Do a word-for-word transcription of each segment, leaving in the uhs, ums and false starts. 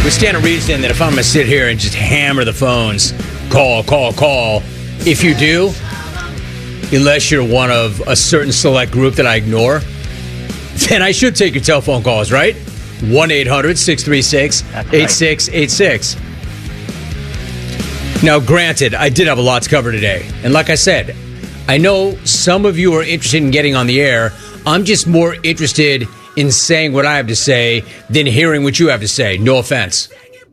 We stand a reason that if I'm going to sit here and just hammer the phones, call, call, call, if you do, unless you're one of a certain select group that I ignore, then I should take your telephone calls, right? one eight hundred six three six eight six eight six. Now, granted, I did have a lot to cover today. And like I said, I know some of you are interested in getting on the air. I'm just more interested in saying what I have to say than hearing what you have to say. No offense.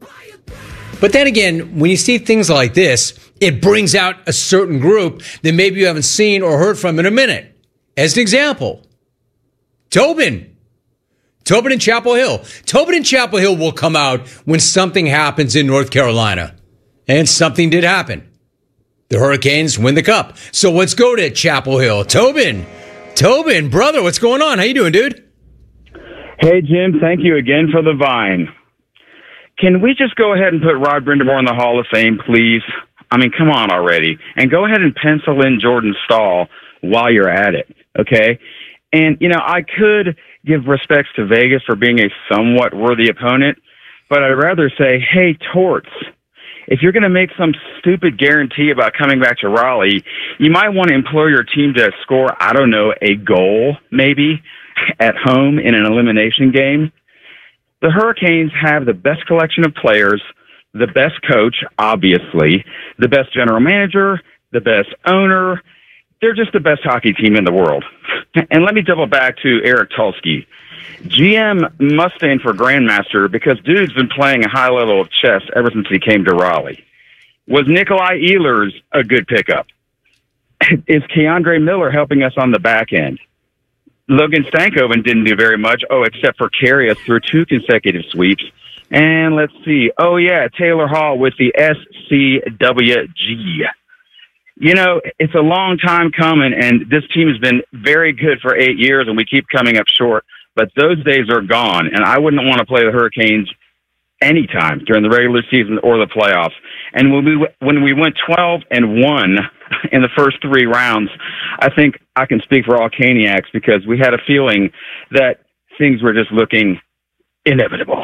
But then again, when you see things like this, it brings out a certain group that maybe you haven't seen or heard from in a minute. As an example, Tobin. Tobin and Chapel Hill. Tobin and Chapel Hill will come out when something happens in North Carolina. And something did happen. The Hurricanes win the cup. So let's go to Chapel Hill. Tobin. Tobin, brother, what's going on? How you doing, dude? Hey, Jim, thank you again for the Vine. Can we just go ahead and put Rod Brindamore in the Hall of Fame, please? I mean, come on already. And go ahead and pencil in Jordan Staal while you're at it, okay? And, you know, I could give respects to Vegas for being a somewhat worthy opponent, but I'd rather say, hey, Torts, if you're going to make some stupid guarantee about coming back to Raleigh, you might want to implore your team to score, I don't know, a goal, maybe, at home in an elimination game. The Hurricanes have the best collection of players, the best coach, obviously, the best general manager, the best owner. They're just the best hockey team in the world. And let me double back to Eric Tulsky. G M must stand for Grandmaster because dude's been playing a high level of chess ever since he came to Raleigh. Was Nikolai Ehlers a good pickup? Is Keandre Miller helping us on the back end? Logan Stankoven didn't do very much, oh, except for carry us through two consecutive sweeps. And let's see. Oh, yeah, Taylor Hall with the S C W G. You know, it's a long time coming, and this team has been very good for eight years, and we keep coming up short. But those days are gone, and I wouldn't want to play the Hurricanes anytime during the regular season or the playoffs. And when we when we went twelve and one in the first three rounds, I think I can speak for all Caniacs because we had a feeling that things were just looking inevitable.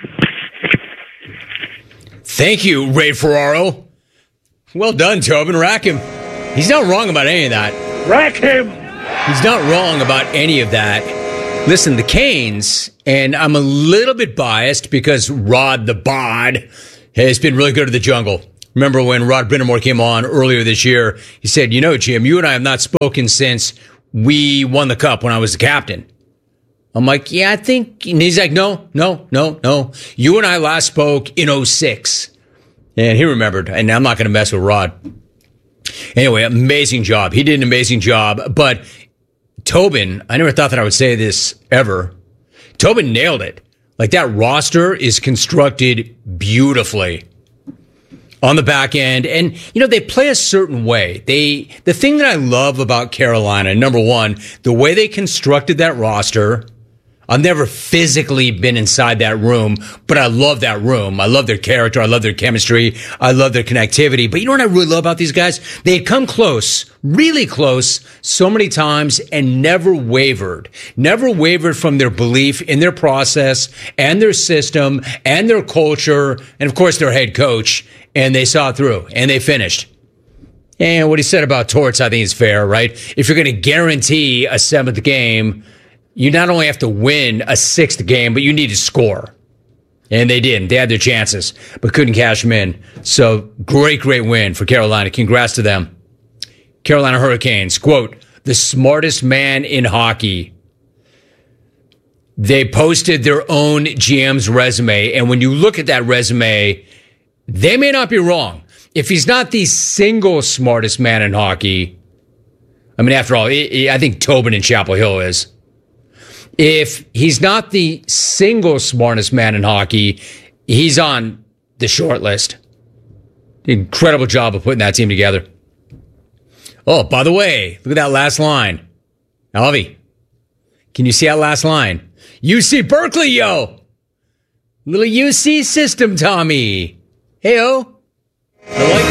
Thank you, Ray Ferraro. Well done, Tobin. Rack him. He's not wrong about any of that. Rack him! He's not wrong about any of that. Listen, the Canes, and I'm a little bit biased because Rod the Bod has been really good at the jungle. Remember when Rod Brindamore came on earlier this year, he said, you know, Jim, you and I have not spoken since we won the cup when I was the captain. I'm like, yeah, I think, and he's like, no, no, no, no. You and I last spoke in oh six. And he remembered, and I'm not going to mess with Rod. Anyway, amazing job. He did an amazing job, but Tobin, I never thought that I would say this ever. Tobin nailed it. Like, that roster is constructed beautifully on the back end. And, you know, they play a certain way. They, the thing that I love about Carolina, number one, the way they constructed that roster. I've never physically been inside that room, but I love that room. I love their character. I love their chemistry. I love their connectivity. But you know what I really love about these guys? They had come close, really close, so many times and never wavered. Never wavered from their belief in their process and their system and their culture and, of course, their head coach. And they saw it through, and they finished. And what he said about Torts, I think is fair, right? If you're going to guarantee a seventh game, you not only have to win a sixth game, but you need to score. And they didn't. They had their chances, but couldn't cash them in. So great, great win for Carolina. Congrats to them. Carolina Hurricanes, quote, the smartest man in hockey. They posted their own G M's resume. And when you look at that resume, they may not be wrong. If he's not the single smartest man in hockey, I mean, after all, I think Tobin and Chapel Hill is. If he's not the single smartest man in hockey, he's on the short list. Incredible job of putting that team together. Oh, by the way, look at that last line. Alvy, can you see that last line? U C Berkeley, yo! Little U C system, Tommy. Hey-o. I like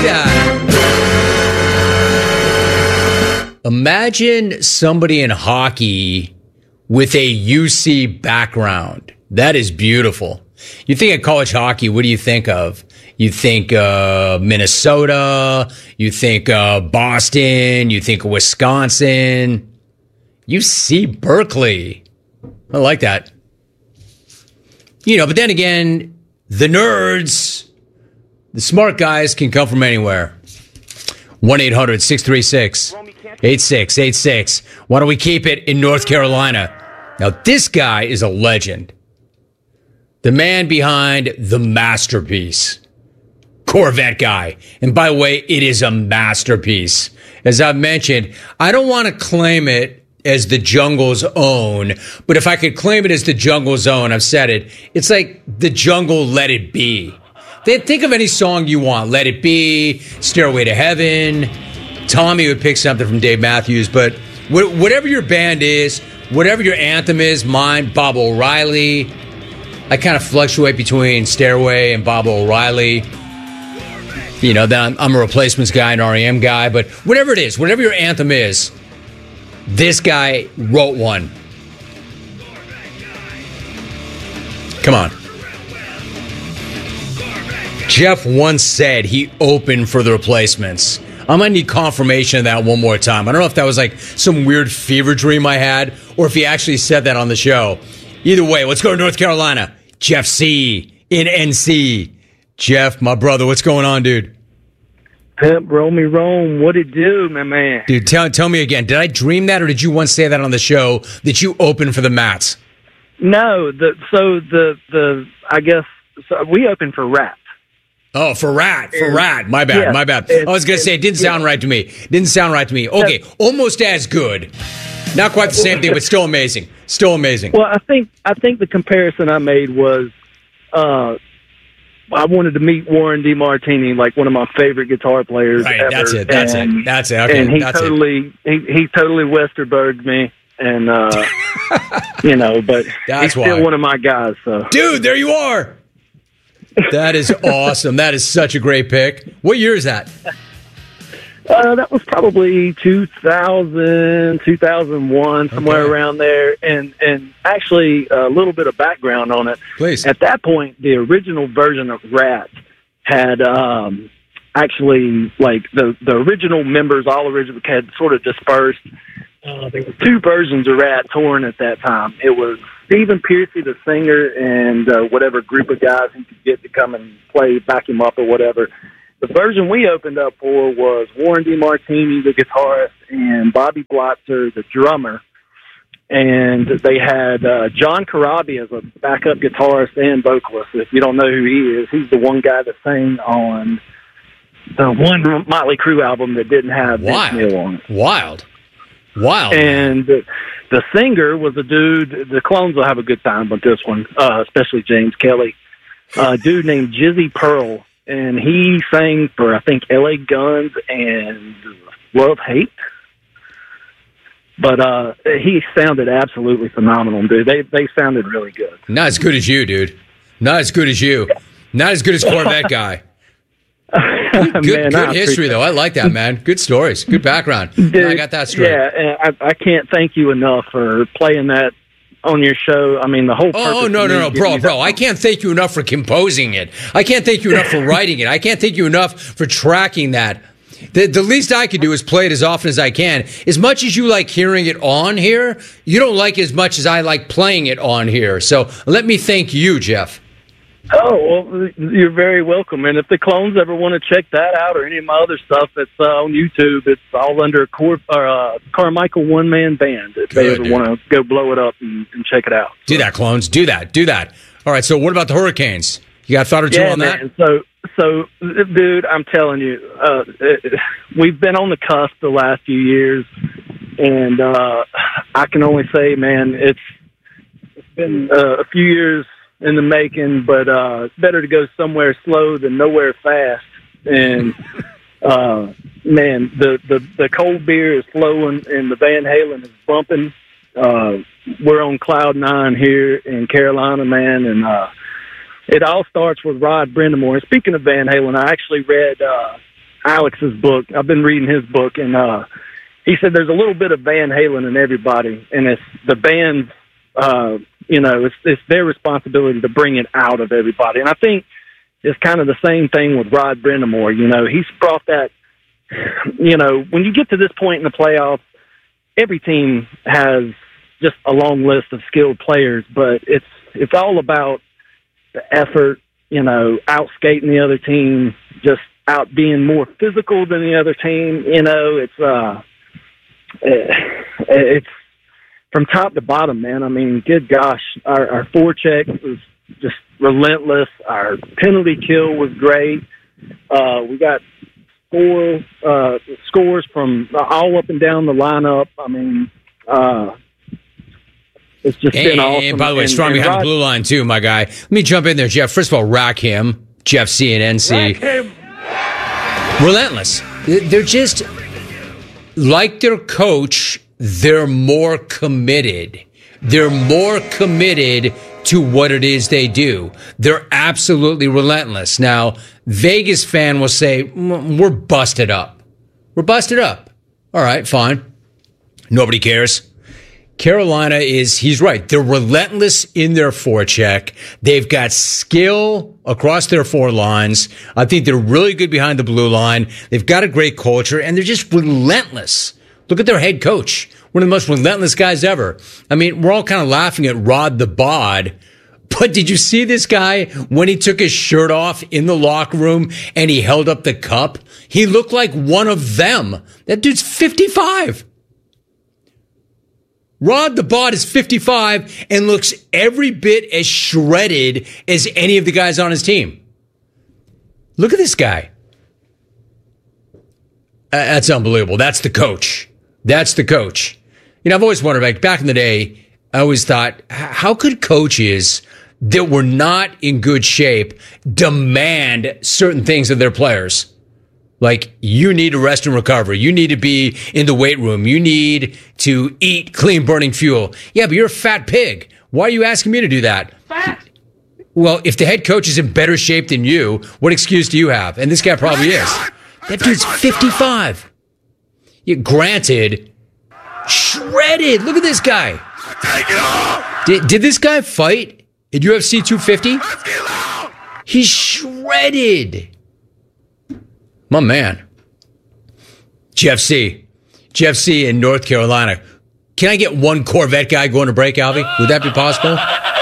that. Imagine somebody in hockey with a U C background. That is beautiful. You think of college hockey, what do you think of? You think uh, Minnesota, you think uh, Boston, you think of Wisconsin. U C Berkeley. I like that. You know, but then again, the nerds, the smart guys can come from anywhere. one eight hundred six three six eight six eight six. Why don't we keep it in North Carolina? Now, this guy is a legend. The man behind the masterpiece. Corvette guy. And by the way, it is a masterpiece. As I've mentioned, I don't want to claim it as the jungle's own, but if I could claim it as the jungle's own, I've said it, it's like the jungle Let It Be. They think of any song you want. Let It Be, Stairway to Heaven. Tommy would pick something from Dave Matthews, but whatever your band is, whatever your anthem is, mine, Bob O'Reilly. I kind of fluctuate between Stairway and Bob O'Reilly. You know, then I'm, I'm a Replacements guy, an R E M guy, but whatever it is, whatever your anthem is, this guy wrote one. Come on. Jeff once said he opened for the Replacements. I'm going to need confirmation of that one more time. I don't know if that was like some weird fever dream I had or if he actually said that on the show. Either way, let's go to North Carolina. Jeff C. in N C. Jeff, my brother, what's going on, dude? Pimp, roll me Rome. What it do, my man? Dude, tell, tell me again. Did I dream that or did you once say that on the show that you opened for the Mats? No, the so the, the I guess, so we opened for Rat. Oh, for Rat, for and, Rat. My bad, yeah, my bad. And, I was going to say, it didn't yeah. sound right to me. Didn't sound right to me. Okay, yeah. Almost as good. Not quite the same thing, but still amazing. Still amazing. Well, I think I think the comparison I made was uh, I wanted to meet Warren DeMartini, like one of my favorite guitar players right, ever. That's it, that's and, it, that's it. Okay, and he that's totally, it. He, he totally Westerberged me. And, uh, you know, but that's he's still why. one of my guys. So, dude, there you are. That is awesome. That is such a great pick. What year is that? Uh, that was probably two thousand, two thousand one, somewhere okay. around there. And and actually, a little bit of background on it. Please. At that point, the original version of Rat had um, actually, like, the, the original members, all original, had sort of dispersed. Uh, there were two versions of Rat touring at that time. It was Stephen Pearcy, the singer, and uh, whatever group of guys he could get to come and play, back him up or whatever. The version we opened up for was Warren DeMartini, the guitarist, and Bobby Blotzer, the drummer. And they had uh, John Corabi as a backup guitarist and vocalist. If you don't know who he is, he's the one guy that sang on the one Motley Crue album that didn't have Vince Neil on it. Wild. Wild. And the, the singer was a dude, the clones will have a good time with this one, uh, especially James Kelly, a dude named Jizzy Pearl. And he sang for, I think, L A Guns and Love Hate. But uh, he sounded absolutely phenomenal, dude. They they sounded really good. Not as good as you, dude. Not as good as you. Not as good as Corvette guy. Good, good, man, good history, though. I like that, man. Good stories. Good background. Dude, I got that straight. Yeah, I, I can't thank you enough for playing that on your show. I mean, the whole purpose. Oh, no, no, no, bro, bro. I can't thank you enough for composing it. I can't thank you enough for writing it. I can't thank you enough for tracking that. The, the least I can do is play it as often as I can. As much as you like hearing it on here, you don't like it as much as I like playing it on here. So let me thank you, Jeff. Oh, well, you're very welcome. And if the clones ever want to check that out or any of my other stuff that's uh, on YouTube, it's all under Cor- or, uh, Carmichael One Man Band. If Good, they ever dude. want to go blow it up and, and check it out. Do so. that, clones. Do that. Do that. All right, so what about the Hurricanes? You got a thought or two yeah, on that? Man. So, so, dude, I'm telling you, uh, it, we've been on the cusp the last few years, and uh, I can only say, man, it's, it's been uh, a few years in the making, but uh, it's better to go somewhere slow than nowhere fast. And uh, man, the, the the cold beer is flowing, and the Van Halen is bumping. Uh, we're on cloud nine here in Carolina, man, and uh, it all starts with Rod Brindamore. And speaking of Van Halen, I actually read uh, Alex's book. I've been reading his book, and uh, he said there's a little bit of Van Halen in everybody, and it's the band's uh, You know, it's it's their responsibility to bring it out of everybody. And I think it's kind of the same thing with Rod Brind'Amour. You know, he's brought that. You know, when you get to this point in the playoffs, every team has just a long list of skilled players, but it's it's all about the effort. You know, out skating the other team, just out being more physical than the other team. You know, it's uh, it's from top to bottom, man. I mean, good gosh, our, our forecheck was just relentless. Our penalty kill was great. Uh, we got four uh, scores from all up and down the lineup. I mean, uh, it's just and, been awesome. And by the way, and, strong and behind Rod, the blue line too, my guy. Let me jump in there, Jeff. First of all, rack him, Jeff C and N C. Relentless. They're just like their coach. They're more committed. They're more committed to what it is they do. They're absolutely relentless. Now, Vegas fan will say, we're busted up. We're busted up. All right, fine. Nobody cares. Carolina is, he's right. They're relentless in their forecheck. They've got skill across their four lines. I think they're really good behind the blue line. They've got a great culture, and they're just relentless. Look at their head coach. One of the most relentless guys ever. I mean, we're all kind of laughing at Rod the Bod, but did you see this guy when he took his shirt off in the locker room and he held up the cup? He looked like one of them. That dude's fifty-five. Rod the Bod is fifty-five and looks every bit as shredded as any of the guys on his team. Look at this guy. Uh, that's unbelievable. That's the coach. That's the coach. You know, I've always wondered, like, back in the day, I always thought, how could coaches that were not in good shape demand certain things of their players? Like, you need to rest and recover. You need to be in the weight room. You need to eat clean burning fuel. Yeah, but you're a fat pig. Why are you asking me to do that? Fat. Well, if the head coach is in better shape than you, what excuse do you have? And this guy probably is. That dude's fifty-five. Yeah, granted, shredded. Look at this guy. Take it off. Did, did this guy fight at U F C two fifty? He's shredded. My man. Jeff C. Jeff C. in North Carolina. Can I get one Corvette guy going to break, Albie? Would that be possible?